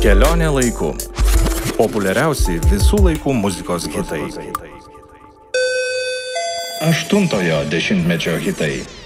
Kelionė laiku. Populiariausi visų laikų muzikos hitai. 8-ojo dešimtmečio hitai.